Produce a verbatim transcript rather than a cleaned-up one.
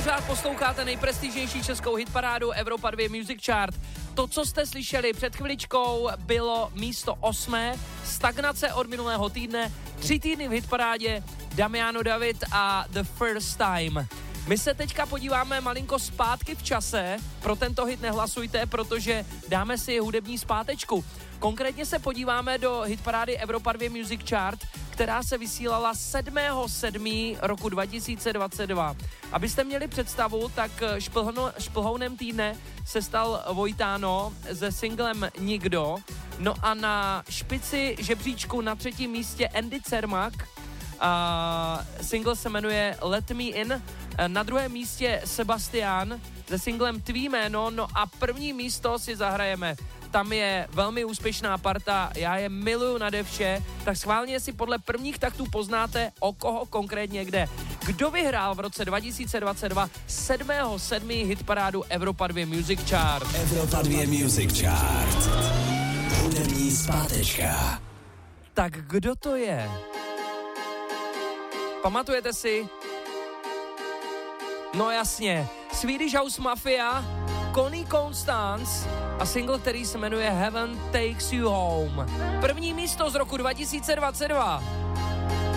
Pořád posloucháte nejprestižnější českou hitparádu Evropa dva Music Chart. To, co jste slyšeli před chviličkou, bylo místo osmé, stagnace od minulého týdne, tři týdny v hitparádě, Damiano David a The First Time. My se teďka podíváme malinko zpátky v čase, pro tento hit nehlasujte, protože dáme si hudební zpátečku. Konkrétně se podíváme do hitparády Evropa dva Music Chart, která se vysílala sedmého sedmého roku dva tisíce dvacet dva. Abyste měli představu, tak šplhno, šplhounem týdne se stal Vojtano se singlem Nikdo. No a na špici žebříčku na třetím místě Andy Cermak. A single se jmenuje Let Me In. Na druhém místě Sebastian se singlem Tvý jméno. No a první místo si zahrajeme. Tam je velmi úspěšná parta, já je miluju nade vše, tak schválně si podle prvních taktů poznáte, o koho konkrétně kde. Kdo vyhrál v roce dva tisíce dvacet dva sedmého sedmého hitparádu Evropa dva Music Chart? Evropa dva Music Chart. Hudební zpátečka. Tak kdo to je? Pamatujete si? No jasně, Swedish House Mafia, Connie Constance a single, který se jmenuje Heaven Takes You Home. První místo z roku dva tisíce dvacet dva.